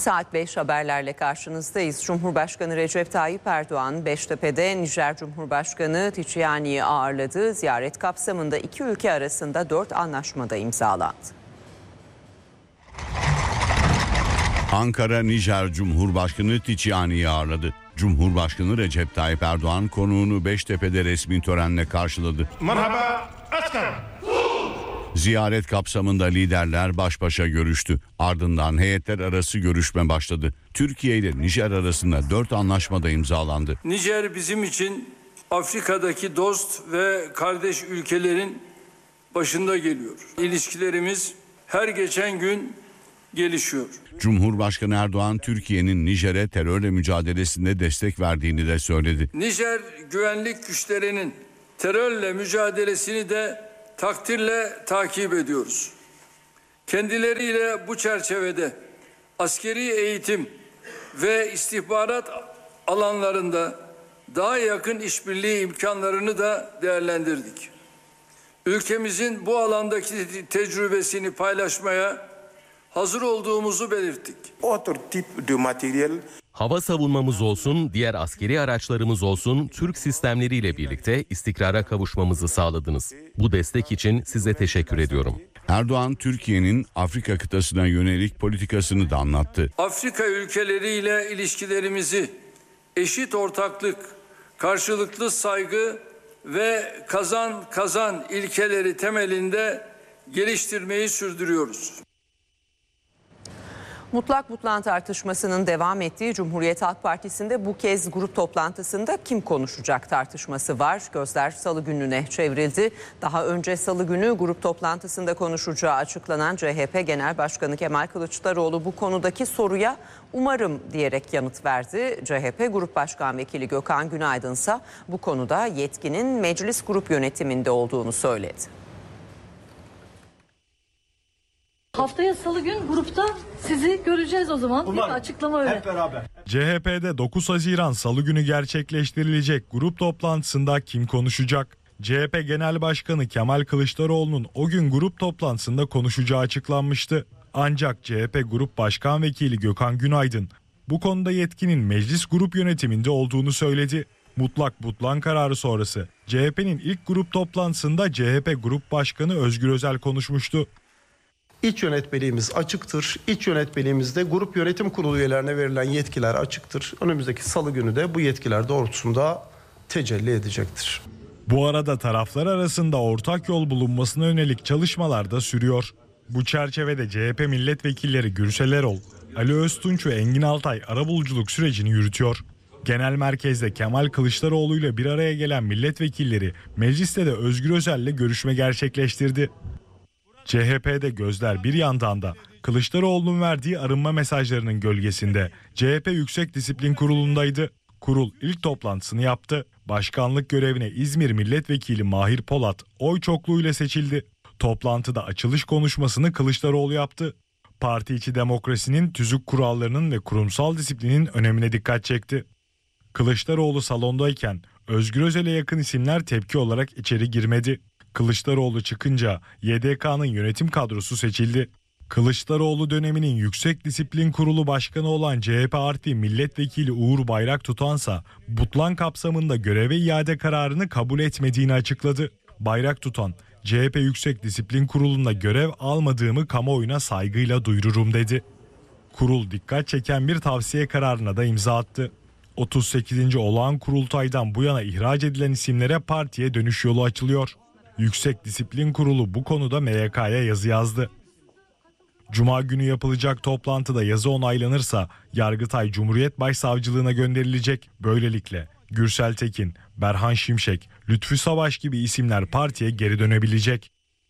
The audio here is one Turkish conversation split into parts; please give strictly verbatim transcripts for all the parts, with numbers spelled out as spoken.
Saat beş haberlerle karşınızdayız. Cumhurbaşkanı Recep Tayyip Erdoğan, Beştepe'de Nijer Cumhurbaşkanı Tchiani'yi ağırladı. Ziyaret kapsamında iki ülke arasında dört anlaşmada imzalandı. Ankara, Nijer Cumhurbaşkanı Tchiani'yi ağırladı. Cumhurbaşkanı Recep Tayyip Erdoğan konuğunu Beştepe'de resmi törenle karşıladı. Merhaba asker. Ziyaret kapsamında liderler baş başa görüştü. Ardından heyetler arası görüşme başladı. Türkiye ile Nijer arasında dört anlaşmada imzalandı. Nijer bizim için Afrika'daki dost ve kardeş ülkelerin başında geliyor. İlişkilerimiz her geçen gün gelişiyor. Cumhurbaşkanı Erdoğan, Türkiye'nin Nijer'e terörle mücadelesinde destek verdiğini de söyledi. Nijer güvenlik güçlerinin terörle mücadelesini de takdirle takip ediyoruz. Kendileriyle bu çerçevede askeri eğitim ve istihbarat alanlarında daha yakın işbirliği imkanlarını da değerlendirdik. Ülkemizin bu alandaki tecrübesini paylaşmaya hazır olduğumuzu belirttik. Hava savunmamız olsun, diğer askeri araçlarımız olsun, Türk sistemleriyle birlikte istikrara kavuşmamızı sağladınız. Bu destek için size teşekkür ediyorum. Erdoğan, Türkiye'nin Afrika kıtasına yönelik politikasını da anlattı. Afrika ülkeleriyle ilişkilerimizi eşit ortaklık, karşılıklı saygı ve kazan kazan ilkeleri temelinde geliştirmeyi sürdürüyoruz. Mutlak butlan tartışmasının devam ettiği Cumhuriyet Halk Partisi'nde bu kez grup toplantısında kim konuşacak tartışması var. Gözler Salı gününe çevrildi. Daha önce Salı günü grup toplantısında konuşacağı açıklanan C H P Genel Başkanı Kemal Kılıçdaroğlu bu konudaki soruya umarım diyerek yanıt verdi. C H P Grup Başkan Vekili Gökhan Günaydın ise bu konuda yetkinin meclis grup yönetiminde olduğunu söyledi. Haftaya Salı gün grupta sizi göreceğiz o zaman. Umarım. Bir açıklama öyle. Hep beraber. C H P'de dokuz Haziran Salı günü gerçekleştirilecek grup toplantısında kim konuşacak? C H P Genel Başkanı Kemal Kılıçdaroğlu'nun o gün grup toplantısında konuşacağı açıklanmıştı. Ancak C H P Grup Başkan Vekili Gökhan Günaydın bu konuda yetkinin meclis grup yönetiminde olduğunu söyledi. Mutlak butlan kararı sonrası C H P'nin ilk grup toplantısında C H P Grup Başkanı Özgür Özel konuşmuştu. İç yönetmeliğimiz açıktır. İç yönetmeliğimizde grup yönetim kurulu üyelerine verilen yetkiler açıktır. Önümüzdeki salı günü de bu yetkiler doğrultusunda tecelli edecektir. Bu arada taraflar arasında ortak yol bulunmasına yönelik çalışmalar da sürüyor. Bu çerçevede C H P milletvekilleri Gürsel Erol, Ali Öztunç ve Engin Altay arabuluculuk sürecini yürütüyor. Genel merkezde Kemal Kılıçdaroğlu ile bir araya gelen milletvekilleri mecliste de Özgür Özel'le görüşme gerçekleştirdi. C H P'de gözler bir yandan da Kılıçdaroğlu'nun verdiği arınma mesajlarının gölgesinde C H P Yüksek Disiplin Kurulu'ndaydı. Kurul ilk toplantısını yaptı. Başkanlık görevine İzmir Milletvekili Mahir Polat oy çokluğuyla seçildi. Toplantıda açılış konuşmasını Kılıçdaroğlu yaptı. Parti içi demokrasinin, tüzük kurallarının ve kurumsal disiplinin önemine dikkat çekti. Kılıçdaroğlu salondayken Özgür Özel'e yakın isimler tepki olarak içeri girmedi. Kılıçdaroğlu çıkınca Y D K'nın yönetim kadrosu seçildi. Kılıçdaroğlu döneminin Yüksek Disiplin Kurulu Başkanı olan C H P Artvi Milletvekili Uğur Bayraktutansa butlan kapsamında göreve iade kararını kabul etmediğini açıkladı. Bayraktutan, C H P Yüksek Disiplin Kurulu'nda görev almadığımı kamuoyuna saygıyla duyururum dedi. Kurul dikkat çeken bir tavsiye kararına da imza attı. otuz sekizinci olağan kurultaydan bu yana ihraç edilen isimlere partiye dönüş yolu açılıyor. Yüksek Disiplin Kurulu bu konuda M Y K'ya yazı yazdı. Cuma günü yapılacak toplantıda yazı onaylanırsa Yargıtay Cumhuriyet Başsavcılığına gönderilecek. Böylelikle Gürsel Tekin, Berhan Şimşek, Lütfü Savaş gibi isimler partiye geri dönebilecek.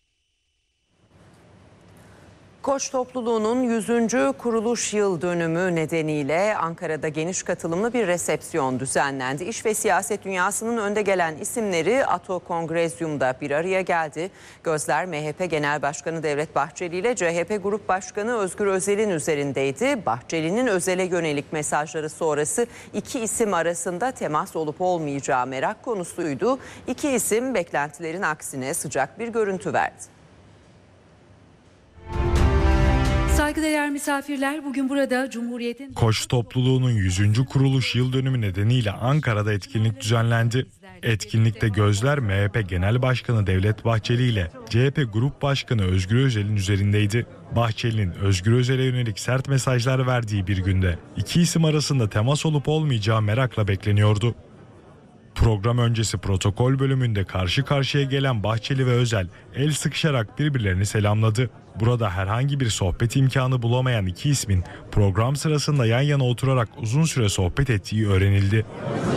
Koç topluluğunun yüzüncü kuruluş yıl dönümü nedeniyle Ankara'da geniş katılımlı bir resepsiyon düzenlendi. İş ve siyaset dünyasının önde gelen isimleri Ato Kongrezyum'da bir araya geldi. Gözler M H P Genel Başkanı Devlet Bahçeli ile C H P Grup Başkanı Özgür Özel'in üzerindeydi. Bahçeli'nin Özel'e yönelik mesajları sonrası iki isim arasında temas olup olmayacağı merak konusuydu. İki isim beklentilerin aksine sıcak bir görüntü verdi. Saygıdeğer misafirler, bugün burada Cumhuriyet'in... Koç topluluğunun yüzüncü kuruluş yıl dönümü nedeniyle Ankara'da etkinlik düzenlendi. Etkinlikte gözler M H P Genel Başkanı Devlet Bahçeli ile C H P Grup Başkanı Özgür Özel'in üzerindeydi. Bahçeli'nin Özgür Özel'e yönelik sert mesajlar verdiği bir günde iki isim arasında temas olup olmayacağı merakla bekleniyordu. Program öncesi protokol bölümünde karşı karşıya gelen Bahçeli ve Özel el sıkışarak birbirlerini selamladı. Burada herhangi bir sohbet imkanı bulamayan iki ismin program sırasında yan yana oturarak uzun süre sohbet ettiği öğrenildi.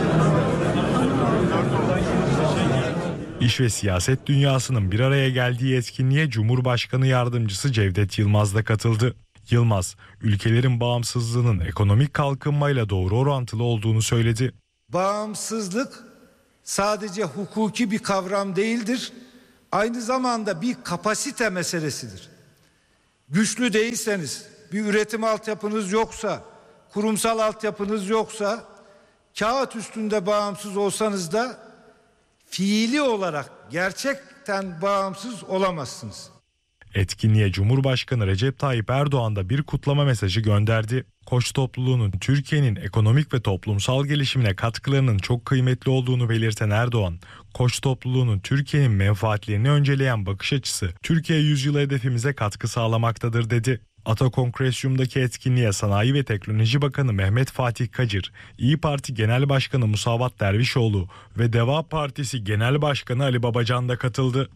İş ve siyaset dünyasının bir araya geldiği etkinliğe Cumhurbaşkanı Yardımcısı Cevdet Yılmaz da katıldı. Yılmaz, ülkelerin bağımsızlığının ekonomik kalkınmayla doğru orantılı olduğunu söyledi. Bağımsızlık sadece hukuki bir kavram değildir, aynı zamanda bir kapasite meselesidir. Güçlü değilseniz, bir üretim altyapınız yoksa, kurumsal altyapınız yoksa, kağıt üstünde bağımsız olsanız da fiili olarak gerçekten bağımsız olamazsınız. Etkinliğe Cumhurbaşkanı Recep Tayyip Erdoğan da bir kutlama mesajı gönderdi. Koç topluluğunun Türkiye'nin ekonomik ve toplumsal gelişimine katkılarının çok kıymetli olduğunu belirten Erdoğan, Koç topluluğunun Türkiye'nin menfaatlerini önceleyen bakış açısı Türkiye yüzyılı hedefimize katkı sağlamaktadır dedi. Atakongresyum'daki etkinliğe Sanayi ve Teknoloji Bakanı Mehmet Fatih Kacır, İyi Parti Genel Başkanı Musavat Dervişoğlu ve Deva Partisi Genel Başkanı Ali Babacan da katıldı.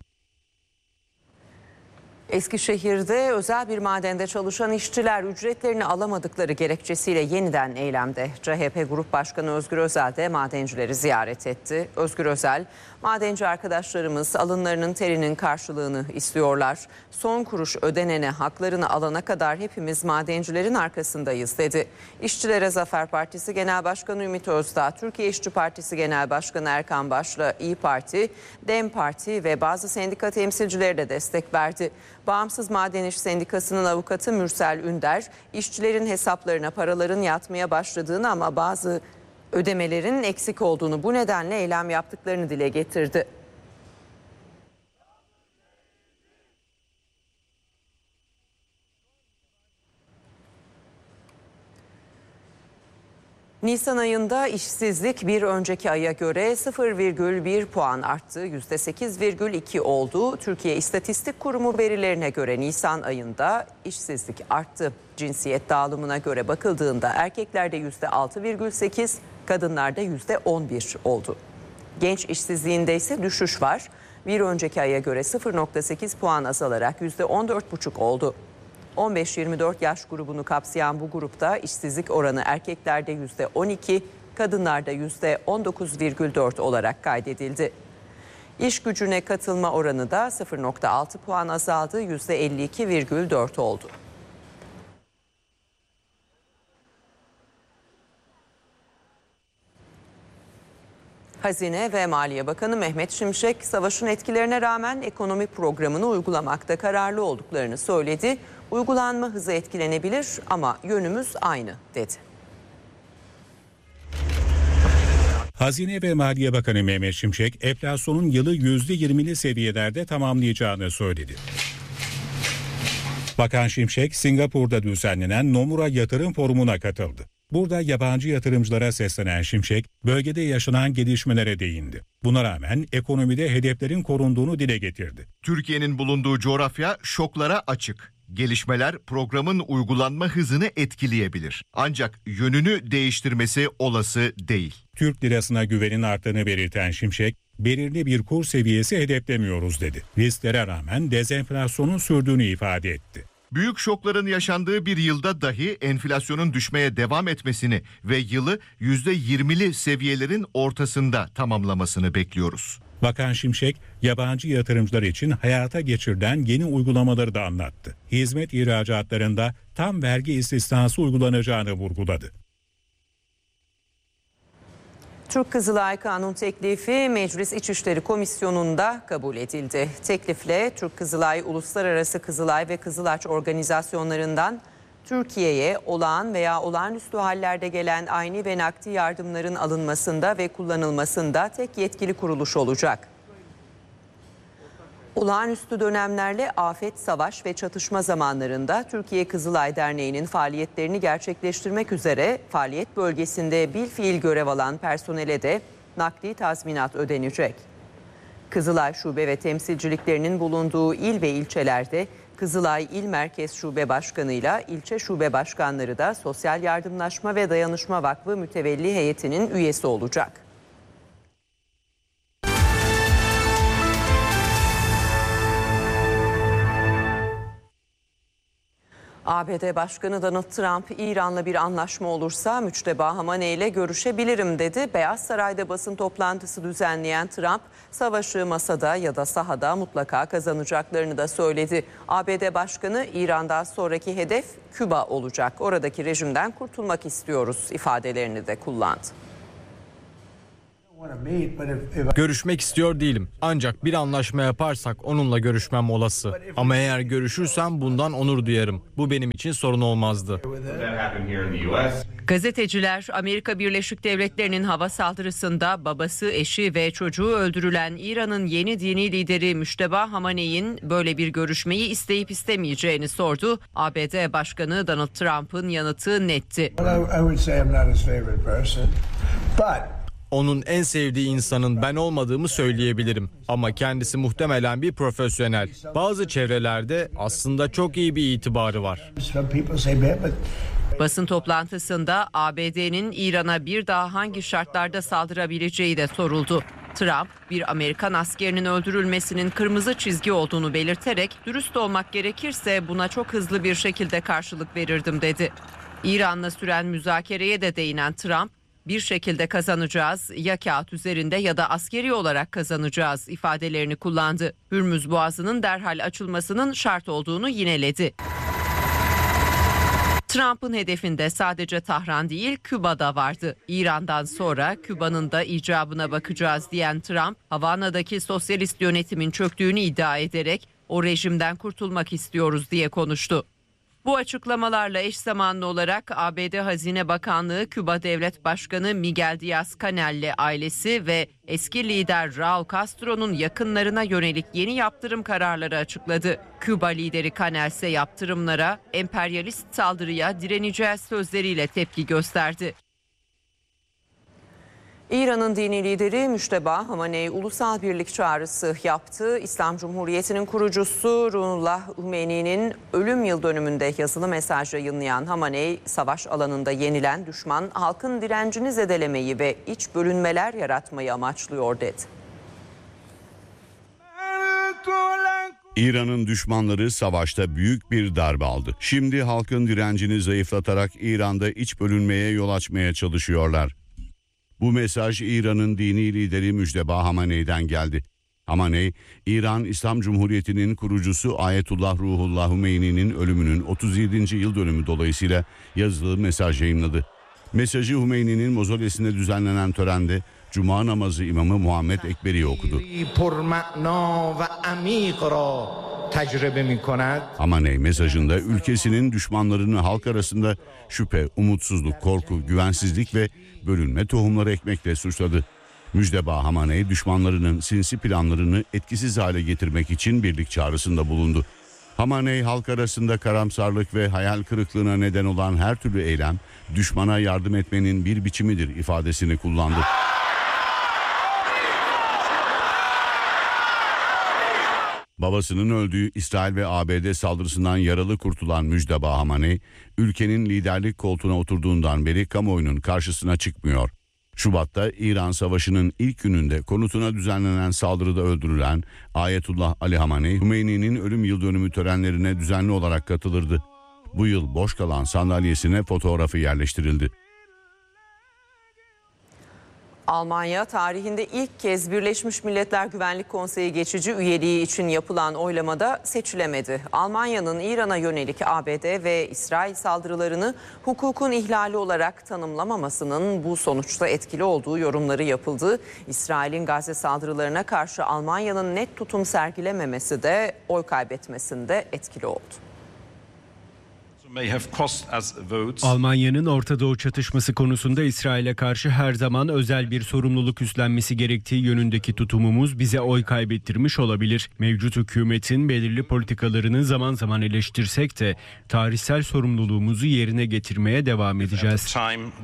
Eskişehir'de özel bir madende çalışan işçiler ücretlerini alamadıkları gerekçesiyle yeniden eylemde. C H P Grup Başkanı Özgür Özel de madencileri ziyaret etti. Özgür Özel, madenci arkadaşlarımız alınlarının terinin karşılığını istiyorlar. Son kuruş ödenene haklarını alana kadar hepimiz madencilerin arkasındayız dedi. İşçilere Zafer Partisi Genel Başkanı Ümit Özdağ, Türkiye İşçi Partisi Genel Başkanı Erkan Baş'la İyi Parti, DEM Parti ve bazı sendika temsilcileri de destek verdi. Bağımsız Maden İş Sendikası'nın avukatı Mürsel Ünder, işçilerin hesaplarına paraların yatmaya başladığını ama bazı ödemelerin eksik olduğunu, bu nedenle eylem yaptıklarını dile getirdi. Nisan ayında işsizlik bir önceki aya göre sıfır virgül bir puan arttı, yüzde sekiz virgül iki oldu. Türkiye İstatistik Kurumu verilerine göre Nisan ayında işsizlik arttı. Cinsiyet dağılımına göre bakıldığında erkeklerde yüzde altı virgül sekiz, kadınlarda yüzde on bir oldu. Genç işsizliğinde ise düşüş var. Bir önceki aya göre sıfır virgül sekiz puan azalarak yüzde on dört virgül beş oldu. on beş yirmi dört yaş grubunu kapsayan bu grupta işsizlik oranı erkeklerde yüzde on iki, kadınlarda yüzde on dokuz virgül dört olarak kaydedildi. İş gücüne katılma oranı da sıfır virgül altı puan azaldı, yüzde elli iki virgül dört oldu. Hazine ve Maliye Bakanı Mehmet Şimşek, savaşın etkilerine rağmen ekonomi programını uygulamakta kararlı olduklarını söyledi. Uygulanma hızı etkilenebilir ama yönümüz aynı dedi. Hazine ve Maliye Bakanı Mehmet Şimşek, enflasyonun yılı yüzde yirmili seviyelerde tamamlayacağını söyledi. Bakan Şimşek, Singapur'da düzenlenen Nomura Yatırım Forumu'na katıldı. Burada yabancı yatırımcılara seslenen Şimşek, bölgede yaşanan gelişmelere değindi. Buna rağmen ekonomide hedeflerin korunduğunu dile getirdi. Türkiye'nin bulunduğu coğrafya şoklara açık. Gelişmeler programın uygulanma hızını etkileyebilir. Ancak yönünü değiştirmesi olası değil. Türk lirasına güvenin arttığını belirten Şimşek, belirli bir kur seviyesi hedeflemiyoruz dedi. Risklere rağmen dezenflasyonun sürdüğünü ifade etti. Büyük şokların yaşandığı bir yılda dahi enflasyonun düşmeye devam etmesini ve yılı yüzde yirmili seviyelerin ortasında tamamlamasını bekliyoruz. Bakan Şimşek, yabancı yatırımcılar için hayata geçirilen yeni uygulamaları da anlattı. Hizmet ihracatlarında tam vergi istisnası uygulanacağını vurguladı. Türk Kızılay Kanun teklifi Meclis İçişleri Komisyonu'nda kabul edildi. Teklifle Türk Kızılay Uluslararası Kızılay ve Kızılaç organizasyonlarından Türkiye'ye olağan veya olağanüstü hallerde gelen ayni ve nakdi yardımların alınmasında ve kullanılmasında tek yetkili kuruluş olacak. Olağanüstü dönemlerle afet, savaş ve çatışma zamanlarında Türkiye Kızılay Derneği'nin faaliyetlerini gerçekleştirmek üzere faaliyet bölgesinde bilfiil görev alan personele de nakdi tazminat ödenecek. Kızılay Şube ve temsilciliklerinin bulunduğu il ve ilçelerde Kızılay İl Merkez Şube Başkanı ile ilçe şube başkanları da Sosyal Yardımlaşma ve Dayanışma Vakfı Mütevelli Heyeti'nin üyesi olacak. A B D Başkanı Donald Trump, İran'la bir anlaşma olursa Müçteba Hamaney ile görüşebilirim dedi. Beyaz Saray'da basın toplantısı düzenleyen Trump, savaşı masada ya da sahada mutlaka kazanacaklarını da söyledi. A B D Başkanı, İran'dan sonraki hedef Küba olacak. Oradaki rejimden kurtulmak istiyoruz ifadelerini de kullandı. Görüşmek istiyor değilim. Ancak bir anlaşma yaparsak onunla görüşmem olası. Ama eğer görüşürsem bundan onur duyarım. Bu benim için sorun olmazdı. Gazeteciler, Amerika Birleşik Devletleri'nin hava saldırısında babası, eşi ve çocuğu öldürülen İran'ın yeni dini lideri Müçteba Hamaney'in böyle bir görüşmeyi isteyip istemeyeceğini sordu. A B D Başkanı Donald Trump'ın yanıtı netti. Onun en sevdiği insanın ben olmadığımı söyleyebilirim. Ama kendisi muhtemelen bir profesyonel. Bazı çevrelerde aslında çok iyi bir itibarı var. Basın toplantısında A B D'nin İran'a bir daha hangi şartlarda saldırabileceği de soruldu. Trump, bir Amerikan askerinin öldürülmesinin kırmızı çizgi olduğunu belirterek dürüst olmak gerekirse buna çok hızlı bir şekilde karşılık verirdim dedi. İran'la süren müzakereye de değinen Trump, bir şekilde kazanacağız, ya kağıt üzerinde ya da askeri olarak kazanacağız ifadelerini kullandı. Hürmüz Boğazı'nın derhal açılmasının şart olduğunu yineledi. Trump'ın hedefinde sadece Tahran değil, Küba'da vardı. İran'dan sonra Küba'nın da icabına bakacağız diyen Trump, Havana'daki sosyalist yönetimin çöktüğünü iddia ederek o rejimden kurtulmak istiyoruz diye konuştu. Bu açıklamalarla eş zamanlı olarak A B D Hazine Bakanlığı, Küba Devlet Başkanı Miguel Díaz-Canel'le ailesi ve eski lider Raul Castro'nun yakınlarına yönelik yeni yaptırım kararları açıkladı. Küba lideri Canel ise yaptırımlara, emperyalist saldırıya direneceğiz sözleriyle tepki gösterdi. İran'ın dini lideri Müçteba Hamaney ulusal birlik çağrısı yaptı. İslam Cumhuriyeti'nin kurucusu Ruhollah Hümeyni'nin ölüm yıl dönümünde yazılı mesaj yayınlayan Hamaney, savaş alanında yenilen düşman halkın direncini zedelemeyi ve iç bölünmeler yaratmayı amaçlıyor dedi. İran'ın düşmanları savaşta büyük bir darbe aldı. Şimdi halkın direncini zayıflatarak İran'da iç bölünmeye yol açmaya çalışıyorlar. Bu mesaj İran'ın dini lideri Müçteba Hamaney'den geldi. Hamaney, İran İslam Cumhuriyeti'nin kurucusu Ayetullah Ruhollah Hümeyni'nin ölümünün otuz yedinci yıl dönümü dolayısıyla yazılı mesaj yayınladı. Mesajı Hümeyni'nin mozolesinde düzenlenen törende Cuma namazı imamı Muhammed Ekberi okudu. Hamaney mesajında ülkesinin düşmanlarını halk arasında şüphe, umutsuzluk, korku, güvensizlik ve bölünme tohumları ekmekle suçladı. Müçteba Hamaney düşmanlarının sinsi planlarını etkisiz hale getirmek için birlik çağrısında bulundu. Hamaney halk arasında karamsarlık ve hayal kırıklığına neden olan her türlü eylem düşmana yardım etmenin bir biçimidir ifadesini kullandı. Babasının öldüğü İsrail ve A B D saldırısından yaralı kurtulan Müçteba Hamaney, ülkenin liderlik koltuğuna oturduğundan beri kamuoyunun karşısına çıkmıyor. Şubat'ta İran Savaşı'nın ilk gününde konutuna düzenlenen saldırıda öldürülen Ayetullah Ali Hamaney, Hümeyni'nin ölüm yıl dönümü törenlerine düzenli olarak katılırdı. Bu yıl boş kalan sandalyesine fotoğrafı yerleştirildi. Almanya tarihinde ilk kez Birleşmiş Milletler Güvenlik Konseyi geçici üyeliği için yapılan oylamada seçilemedi. Almanya'nın İran'a yönelik A B D ve İsrail saldırılarını hukukun ihlali olarak tanımlamamasının bu sonuçta etkili olduğu yorumları yapıldı. İsrail'in Gazze saldırılarına karşı Almanya'nın net tutum sergilememesi de oy kaybetmesinde etkili oldu. Almanya'nın Orta Doğu çatışması konusunda İsrail'e karşı her zaman özel bir sorumluluk üstlenmesi gerektiği yönündeki tutumumuz bize oy kaybettirmiş olabilir. Mevcut hükümetin belirli politikalarını zaman zaman eleştirsek de tarihsel sorumluluğumuzu yerine getirmeye devam edeceğiz.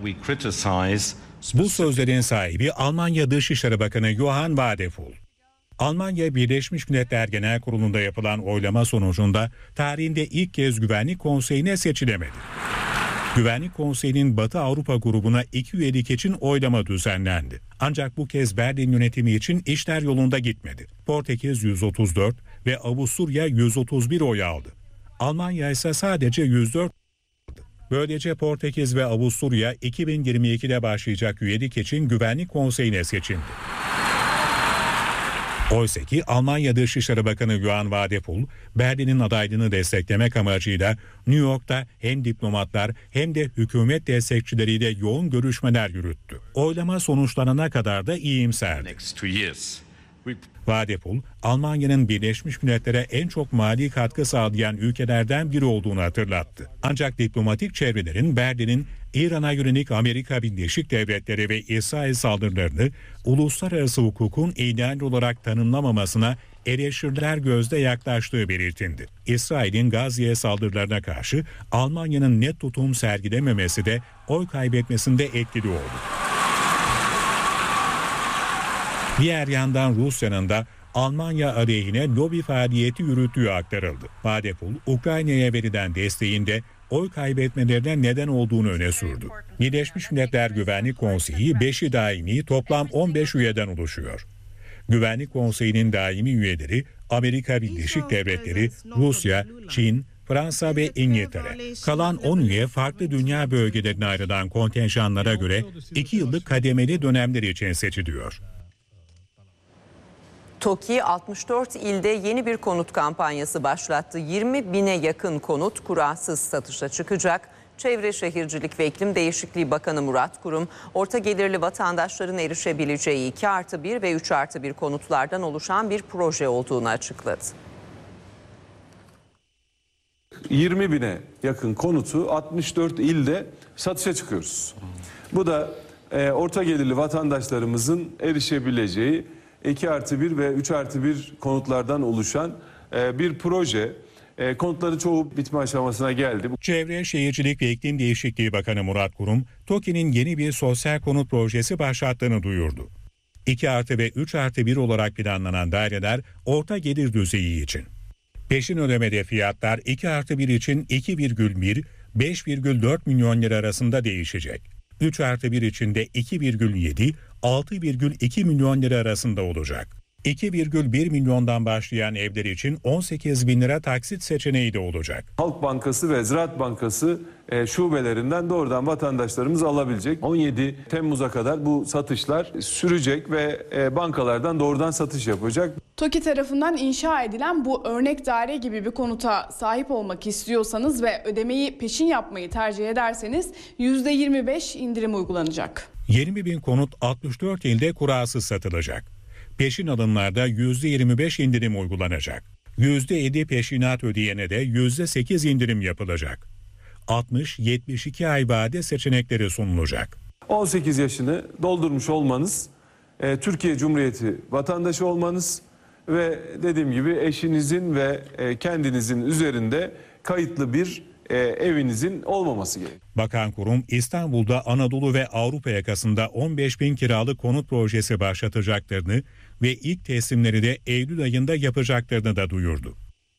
Bu sözlerin sahibi Almanya Dışişleri Bakanı Johann Wadephul. Almanya Birleşmiş Milletler Genel Kurulu'nda yapılan oylama sonucunda tarihinde ilk kez Güvenlik Konseyi'ne seçilemedi. Güvenlik Konseyi'nin Batı Avrupa grubuna iki üyelik için oylama düzenlendi. Ancak bu kez Berlin yönetimi için işler yolunda gitmedi. Portekiz yüz otuz dört ve Avusturya yüz otuz bir oy aldı. Almanya ise sadece yüz dört. Böylece Portekiz ve Avusturya iki bin yirmi ikide başlayacak üyelik için Güvenlik Konseyi'ne seçildi. Oysa ki Almanya Dışişleri Bakanı Johann Wadephul, Berlin'in adaylığını desteklemek amacıyla New York'ta hem diplomatlar hem de hükümet destekçileriyle yoğun görüşmeler yürüttü. Oylama sonuçlanana kadar da iyimserdi. Wadephul, Almanya'nın Birleşmiş Milletler'e en çok mali katkı sağlayan ülkelerden biri olduğunu hatırlattı. Ancak diplomatik çevrelerin Berlin'in İran'a yönelik Amerika Birleşik Devletleri ve İsrail saldırılarını uluslararası hukukun ihlal olarak tanımlamamasına eleştiriler gözde yaklaştığı belirtildi. İsrail'in Gazze'ye saldırılarına karşı Almanya'nın net tutum sergilememesi de oy kaybetmesinde etkili oldu. Diğer yandan Rusya'nın da Almanya aleyhine lobi faaliyeti yürüttüğü aktarıldı. Wadephul, Ukrayna'ya verilen desteğinde oy kaybetmelerine neden olduğunu öne sürdü. Birleşmiş Milletler Güvenlik Konseyi beşi daimi toplam on beş üyeden oluşuyor. Güvenlik Konseyi'nin daimi üyeleri Amerika Birleşik Devletleri, Rusya, Çin, Fransa ve İngiltere. Kalan on üye farklı dünya bölgelerine ayrılan kontenjanlara göre iki yıllık kademeli dönemler için seçiliyor. TOKİ altmış dört ilde yeni bir konut kampanyası başlattı. yirmi bine yakın konut kurasız satışa çıkacak. Çevre Şehircilik ve İklim Değişikliği Bakanı Murat Kurum, orta gelirli vatandaşların erişebileceği iki artı bir ve üç artı bir konutlardan oluşan bir proje olduğunu açıkladı. yirmi bine yakın konutu altmış dört ilde satışa çıkıyoruz. Bu da e, orta gelirli vatandaşlarımızın erişebileceği iki artı bir ve üç artı bir konutlardan oluşan e, bir proje. E, konutları çoğu bitme aşamasına geldi. Çevre, Şehircilik ve İklim Değişikliği Bakanı Murat Kurum, TOKİ'nin yeni bir sosyal konut projesi başlattığını duyurdu. iki artı ve üç artı bir olarak planlanan daireler orta gelir düzeyi için. Peşin ödemede fiyatlar iki artı bir için iki virgül bir, beş virgül dört milyon lira arasında değişecek. üç artı bir için de iki virgül yedi, altı virgül iki milyon lira arasında olacak. iki virgül bir milyondan başlayan evler için on sekiz bin lira taksit seçeneği de olacak. Halk Bankası ve Ziraat Bankası e, şubelerinden doğrudan vatandaşlarımız alabilecek. on yedi Temmuz'a kadar bu satışlar sürecek ve e, bankalardan doğrudan satış yapacak. TOKİ tarafından inşa edilen bu örnek daire gibi bir konuta sahip olmak istiyorsanız ve ödemeyi peşin yapmayı tercih ederseniz yüzde yirmi beş indirim uygulanacak. yirmi bin konut altmış dört ilde kurasız satılacak. Peşin alımlarda yüzde yirmi beş indirim uygulanacak. yüzde yedi peşinat ödeyene de yüzde sekiz indirim yapılacak. altmış yetmiş iki ay vade seçenekleri sunulacak. on sekiz yaşını doldurmuş olmanız, e, Türkiye Cumhuriyeti vatandaşı olmanız ve dediğim gibi eşinizin ve e, kendinizin üzerinde kayıtlı bir e, evinizin olmaması gerekiyor. Bakan Kurum, İstanbul'da Anadolu ve Avrupa yakasında on beş bin kiralık konut projesi başlatacaklarını ve ilk teslimleri de Eylül ayında yapacaklarını da duyurdu.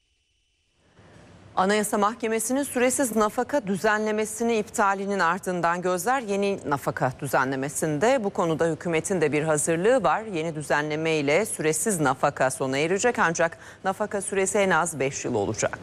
Anayasa Mahkemesi'nin süresiz nafaka düzenlemesini iptalinin ardından gözler yeni nafaka düzenlemesinde. Bu konuda hükümetin de bir hazırlığı var. Yeni düzenleme ile süresiz nafaka sona erecek ancak nafaka süresi en az beş yıl olacak.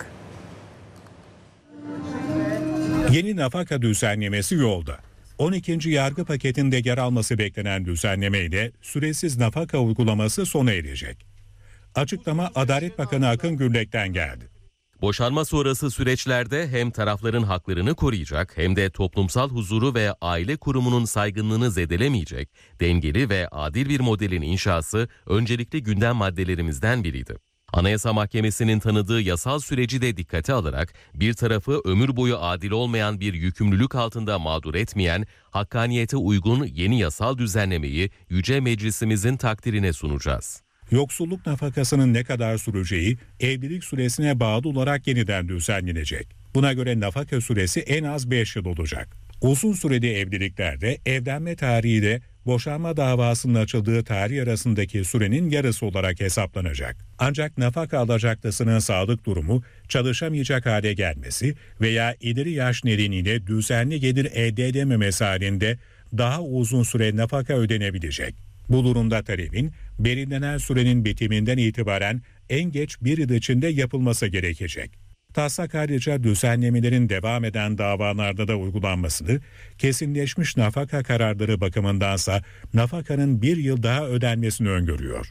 Yeni nafaka düzenlemesi yolda. on ikinci yargı paketinde yer alması beklenen düzenleme ile süresiz nafaka uygulaması sona erecek. Açıklama Adalet Bakanı Akın Gürlek'ten geldi. Boşanma sonrası süreçlerde hem tarafların haklarını koruyacak hem de toplumsal huzuru ve aile kurumunun saygınlığını zedelemeyecek dengeli ve adil bir modelin inşası öncelikli gündem maddelerimizden biriydi. Anayasa Mahkemesi'nin tanıdığı yasal süreci de dikkate alarak bir tarafı ömür boyu adil olmayan bir yükümlülük altında mağdur etmeyen, hakkaniyete uygun yeni yasal düzenlemeyi Yüce Meclisimizin takdirine sunacağız. Yoksulluk nafakasının ne kadar süreceği evlilik süresine bağlı olarak yeniden düzenlenecek. Buna göre nafaka süresi en az beş yıl olacak. Uzun süreli evliliklerde evlenme tarihi de boşanma davasının açıldığı tarih arasındaki sürenin yarısı olarak hesaplanacak. Ancak nafaka alacaklısının sağlık durumu, çalışamayacak hale gelmesi veya ileri yaş nedeniyle düzenli gelir elde edememesi halinde daha uzun süre nafaka ödenebilecek. Bu durumda talebin belirlenen sürenin bitiminden itibaren en geç bir yıl içinde yapılması gerekecek. Taslak ayrıca düzenlemelerin devam eden davalarda da uygulanmasını, kesinleşmiş nafaka kararları bakımındansa nafakanın bir yıl daha ödenmesini öngörüyor.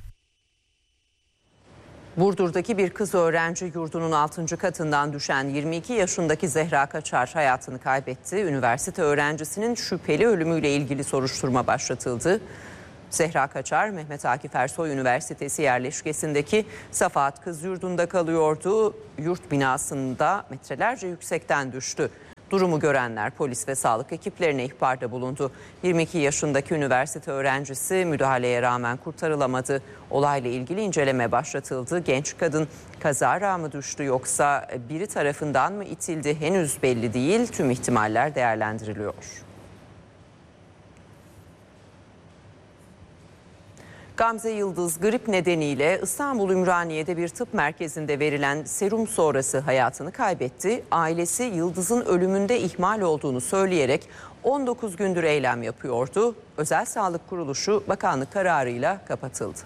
Burdur'daki bir kız öğrenci yurdunun altıncı katından düşen yirmi iki yaşındaki Zehra Kaçar hayatını kaybetti. Üniversite öğrencisinin şüpheli ölümüyle ilgili soruşturma başlatıldı. Zehra Kaçar, Mehmet Akif Ersoy Üniversitesi yerleşkesindeki Safahat Kız Yurdu'nda kalıyordu. Yurt binasında metrelerce yüksekten düştü. Durumu görenler polis ve sağlık ekiplerine ihbarda bulundu. yirmi iki yaşındaki üniversite öğrencisi müdahaleye rağmen kurtarılamadı. Olayla ilgili inceleme başlatıldı. Genç kadın kazara mı düştü yoksa biri tarafından mı itildi henüz belli değil. Tüm ihtimaller değerlendiriliyor. Gamze Yıldız grip nedeniyle İstanbul Ümraniye'de bir tıp merkezinde verilen serum sonrası hayatını kaybetti. Ailesi Yıldız'ın ölümünde ihmal olduğunu söyleyerek on dokuz gündür eylem yapıyordu. Özel Sağlık Kuruluşu bakanlık kararıyla kapatıldı.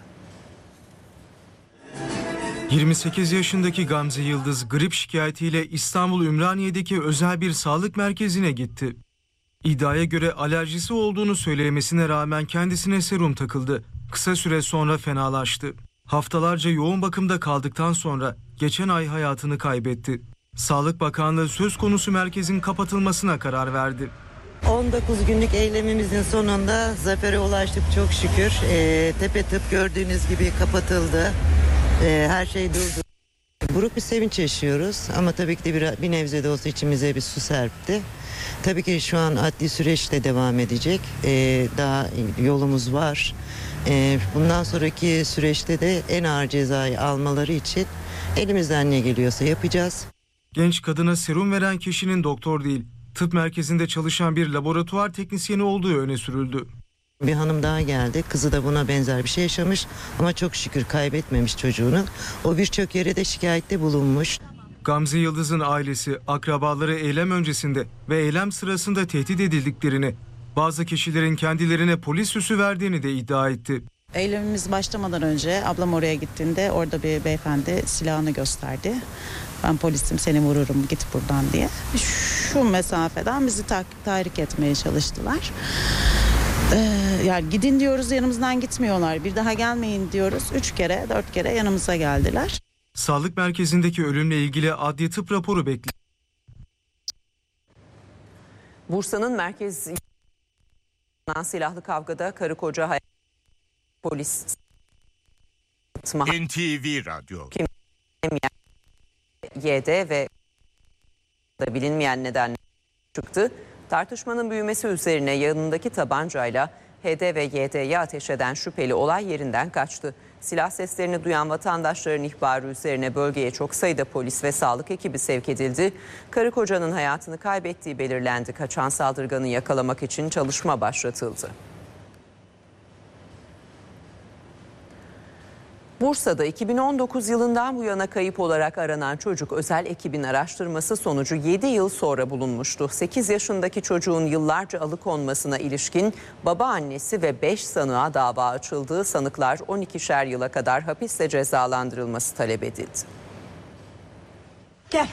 yirmi sekiz yaşındaki Gamze Yıldız grip şikayetiyle İstanbul Ümraniye'deki özel bir sağlık merkezine gitti. İddiaya göre alerjisi olduğunu söylemesine rağmen kendisine serum takıldı. Kısa süre sonra fenalaştı. Haftalarca yoğun bakımda kaldıktan sonra geçen ay hayatını kaybetti. Sağlık Bakanlığı söz konusu merkezin kapatılmasına karar verdi. on dokuz günlük eylemimizin sonunda zafere ulaştık çok şükür. E, tepe tıp gördüğünüz gibi kapatıldı. E, her şey durdu. Buruk bir sevinç yaşıyoruz ama tabii ki de bir, bir nebze de olsa içimize bir su serpti. Tabii ki şu an adli süreç de devam edecek. E, daha yolumuz var. Bundan sonraki süreçte de en ağır cezayı almaları için elimizden ne geliyorsa yapacağız. Genç kadına serum veren kişinin doktor değil, tıp merkezinde çalışan bir laboratuvar teknisyeni olduğu öne sürüldü. Bir hanım daha geldi. Kızı da buna benzer bir şey yaşamış ama çok şükür kaybetmemiş çocuğunu. O birçok yere de şikayette bulunmuş. Gamze Yıldız'ın ailesi, akrabaları eylem öncesinde ve eylem sırasında tehdit edildiklerini, bazı kişilerin kendilerine polis süsü verdiğini de iddia etti. Eylemimiz başlamadan önce ablam oraya gittiğinde orada bir beyefendi silahını gösterdi. Ben polisim, seni vururum, git buradan diye. Şu mesafeden bizi ta- tahrik etmeye çalıştılar. Ee, yani gidin diyoruz, yanımızdan gitmiyorlar. Bir daha gelmeyin diyoruz. Üç kere, dört kere yanımıza geldiler. Sağlık merkezindeki ölümle ilgili adli tıp raporu bekliyor. Bursa'nın merkez silahlı kavgada karı koca hay- polis N T V Radyo Y D ve da bilinmeyen nedenle çıktı. Tartışmanın büyümesi üzerine yanındaki tabancayla H D ve Y D'ye ateş eden şüpheli olay yerinden kaçtı. Silah seslerini duyan vatandaşların ihbarı üzerine bölgeye çok sayıda polis ve sağlık ekibi sevk edildi. Karı kocanın hayatını kaybettiği belirlendi. Kaçan saldırganı yakalamak için çalışma başlatıldı. Bursa'da iki bin on dokuz yılından bu yana kayıp olarak aranan çocuk özel ekibin araştırması sonucu yedi yıl sonra bulunmuştu. sekiz yaşındaki çocuğun yıllarca alıkonmasına ilişkin babaannesi ve beş sanığa dava açıldı. Sanıklar on ikişer yıla kadar hapisle cezalandırılması talep edildi. Gel.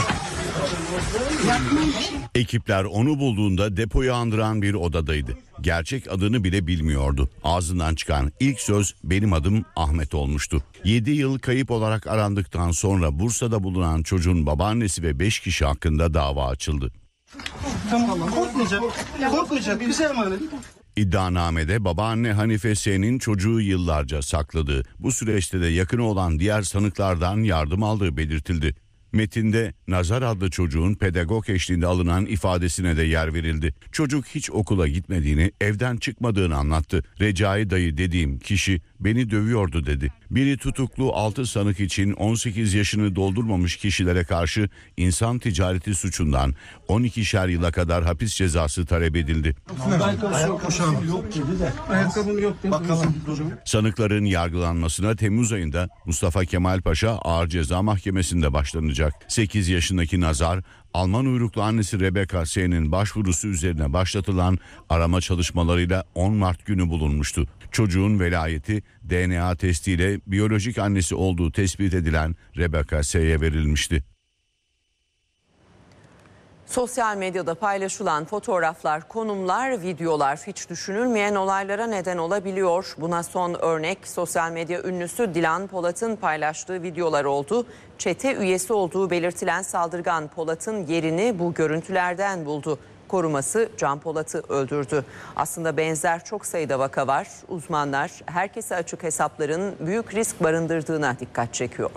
Ekipler onu bulduğunda depoyu andıran bir odadaydı. Gerçek adını bile bilmiyordu. Ağzından çıkan ilk söz benim adım Ahmet olmuştu. yedi yıl kayıp olarak arandıktan sonra Bursa'da bulunan çocuğun babaannesi ve beş kişi hakkında dava açıldı. Tamam, korkmayacak. Korkmayacak. Güzel emanet. İddianamede babaanne Hanife S'nin çocuğu yıllarca sakladığı, bu süreçte de yakını olan diğer sanıklardan yardım aldığı belirtildi. Metinde Nazar adlı çocuğun pedagog eşliğinde alınan ifadesine de yer verildi. Çocuk hiç okula gitmediğini, evden çıkmadığını anlattı. Recai dayı dediğim kişi beni dövüyordu dedi. Biri tutuklu altı sanık için on sekiz yaşını doldurmamış kişilere karşı insan ticareti suçundan on ikişer yıla kadar hapis cezası talep edildi. Sanıkların yargılanmasına Temmuz ayında Mustafa Kemal Paşa Ağır Ceza Mahkemesi'nde başlanacak. sekiz yaşındaki Nazar, Alman uyruklu annesi Rebecca S'nin başvurusu üzerine başlatılan arama çalışmalarıyla on Mart günü bulunmuştu. Çocuğun velayeti D N A testiyle biyolojik annesi olduğu tespit edilen Rebecca S'ye verilmişti. Sosyal medyada paylaşılan fotoğraflar, konumlar, videolar hiç düşünülmeyen olaylara neden olabiliyor. Buna son örnek sosyal medya ünlüsü Dilan Polat'ın paylaştığı videolar oldu. Çete üyesi olduğu belirtilen saldırgan Polat'ın yerini bu görüntülerden buldu. Koruması Can Polat'ı öldürdü. Aslında benzer çok sayıda vaka var. Uzmanlar herkese açık hesapların büyük risk barındırdığına dikkat çekiyor.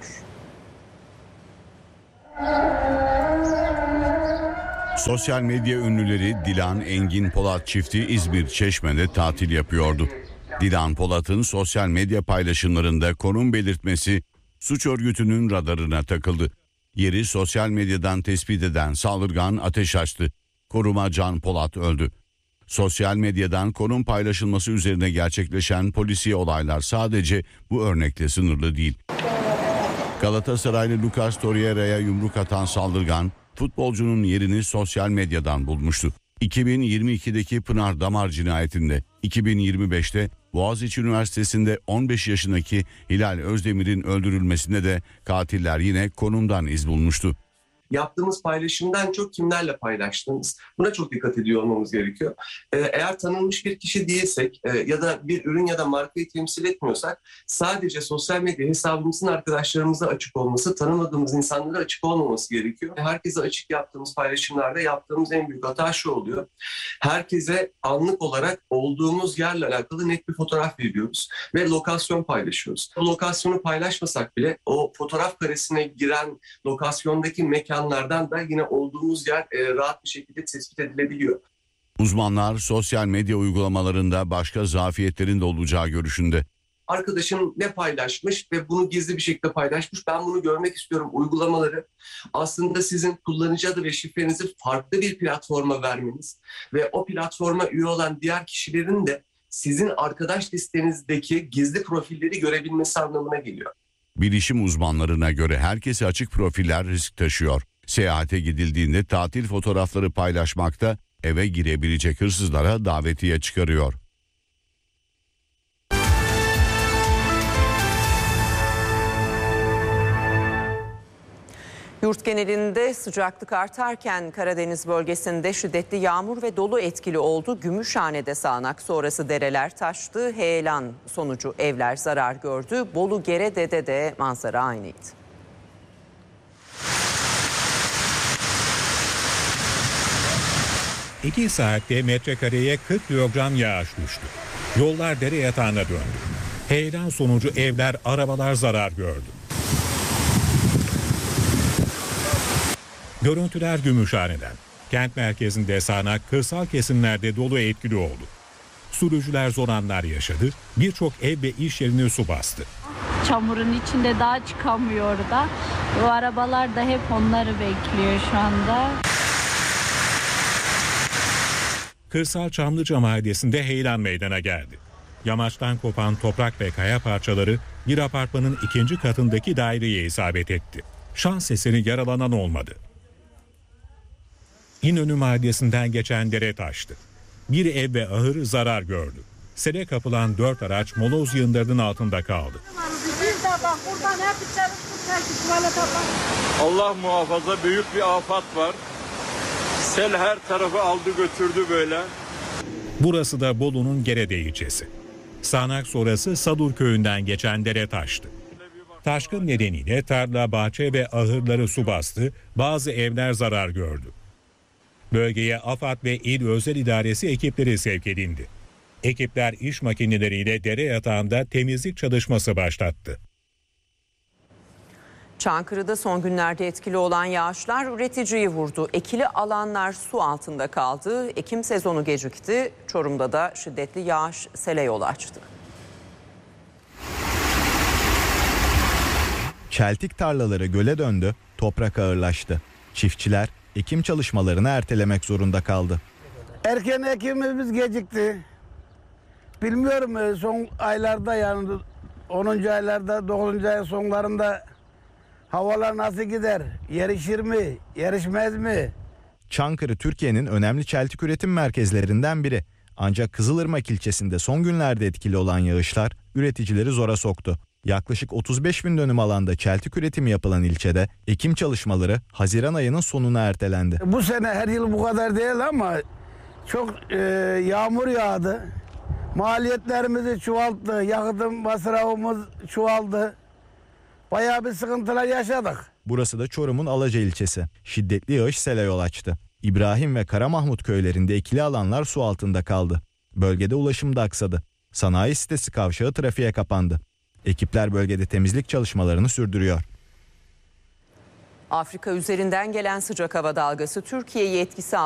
Sosyal medya ünlüleri Dilan Engin Polat çifti İzmir Çeşme'de tatil yapıyordu. Dilan Polat'ın sosyal medya paylaşımlarında konum belirtmesi suç örgütünün radarına takıldı. Yeri sosyal medyadan tespit eden saldırgan ateş açtı. Koruma Can Polat öldü. Sosyal medyadan konum paylaşılması üzerine gerçekleşen polisiye olaylar sadece bu örnekle sınırlı değil. Galatasaraylı Lucas Torreira'ya yumruk atan saldırgan futbolcunun yerini sosyal medyadan bulmuştu. iki bin yirmi ikideki Pınar Damar cinayetinde, iki bin yirmi beşte Boğaziçi Üniversitesi'nde on beş yaşındaki Hilal Özdemir'in öldürülmesinde de katiller yine konumdan iz bulmuştu. Yaptığımız paylaşımdan çok kimlerle paylaştığımız, buna çok dikkat ediyor olmamız gerekiyor. Ee, eğer tanınmış bir kişi değilsek e, ya da bir ürün ya da markayı temsil etmiyorsak sadece sosyal medya hesabımızın arkadaşlarımıza açık olması, tanımadığımız insanlara açık olmaması gerekiyor. Herkese açık yaptığımız paylaşımlarda yaptığımız en büyük hata şu oluyor. Herkese anlık olarak olduğumuz yerle alakalı net bir fotoğraf veriyoruz ve lokasyon paylaşıyoruz. O lokasyonu paylaşmasak bile o fotoğraf karesine giren lokasyondaki mekan da yine olduğumuz yer e, rahat bir şekilde tespit edilebiliyor. Uzmanlar sosyal medya uygulamalarında başka zafiyetlerin de olacağı görüşünde. Arkadaşım ne paylaşmış ve bunu gizli bir şekilde paylaşmış, ben bunu görmek istiyorum uygulamaları aslında sizin kullanıcı adı ve şifrenizi farklı bir platforma vermeniz ve o platforma üye olan diğer kişilerin de sizin arkadaş listenizdeki gizli profilleri görebilmesi anlamına geliyor. Bilişim uzmanlarına göre herkese açık profiller risk taşıyor. Seyahate gidildiğinde tatil fotoğrafları paylaşmakta eve girebilecek hırsızlara davetiye çıkarıyor. Yurt genelinde sıcaklık artarken Karadeniz bölgesinde şiddetli yağmur ve dolu etkili oldu. Gümüşhane'de sağanak sonrası dereler taştı. Heyelan sonucu evler zarar gördü. Bolu Gerede'de de manzara aynıydı. İki saatte metrekareye kırk kilogram yağış düştü. Yollar dere yatağına döndü. Heyelan sonucu evler, arabalar zarar gördü. Görüntüler Gümüşhane'den. Kent merkezinde sağanak, kırsal kesimlerde dolu etkili oldu. Sürücüler zor anlar yaşadı. Birçok ev ve iş yerini su bastı. Çamurun içinde daha çıkamıyor da. O arabalar da hep onları bekliyor şu anda. Kırsal Çamlıca Mahallesi'nde heyelan meydana geldi. Yamaçtan kopan toprak ve kaya parçaları bir apartmanın ikinci katındaki daireye isabet etti. Şans eseri yaralanan olmadı. İnönü Mahallesi'nden geçen dere taştı. Bir ev ve ahır zarar gördü. Sele kapılan dört araç moloz yığınlarının altında kaldı. Allah muhafaza, büyük bir afat var. Sel her tarafı aldı götürdü böyle. Burası da Bolu'nun Gerede ilçesi. Sağanak sonrası Sadur köyünden geçen dere taştı. Taşkın nedeniyle tarla, bahçe ve ahırları su bastı, bazı evler zarar gördü. Bölgeye AFAD ve İl Özel İdaresi ekipleri sevk edildi. Ekipler iş makineleriyle dere yatağında temizlik çalışması başlattı. Çankırı'da son günlerde etkili olan yağışlar üreticiyi vurdu. Ekili alanlar su altında kaldı. Ekim sezonu gecikti. Çorum'da da şiddetli yağış sele yol açtı. Çeltik tarlaları göle döndü, toprak ağırlaştı. Çiftçiler ekim çalışmalarını ertelemek zorunda kaldı. Erken ekimimiz gecikti. Bilmiyorum son aylarda yani onuncu aylarda dokuzuncu ayın sonlarında havalar nasıl gider? Yarışır mı? Yarışmaz mı? Çankırı Türkiye'nin önemli çeltik üretim merkezlerinden biri. Ancak Kızılırmak ilçesinde son günlerde etkili olan yağışlar üreticileri zora soktu. Yaklaşık otuz beş bin dönüm alanda çeltik üretimi yapılan ilçede ekim çalışmaları Haziran ayının sonuna ertelendi. Bu sene her yıl bu kadar değil ama çok e, yağmur yağdı. Maliyetlerimizi çoğalttı. Yakıtın masrafımız çoğaldı. Bayağı bir sıkıntılar yaşadık. Burası da Çorum'un Alaca ilçesi. Şiddetli yağış sele yol açtı. İbrahim ve Karamahmut köylerinde ekili alanlar su altında kaldı. Bölgede ulaşım da aksadı. Sanayi sitesi kavşağı trafiğe kapandı. Ekipler bölgede temizlik çalışmalarını sürdürüyor. Afrika üzerinden gelen sıcak hava dalgası Türkiye'yi etkisi